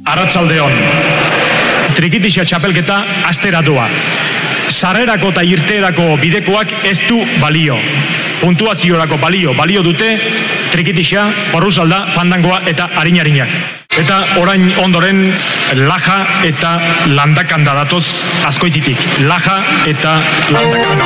Arratsaldeon. Trikitixa txapelketa astera doa. Sarrerako eta irteerako bidekoak ez du balio. Puntuaziorako balio dute Trikitixa, Porrusalda, Fandangoa eta Arinarinak. Eta orain ondoren Laja eta Landakanda datoz Azkoititik. Laja eta Landakanda.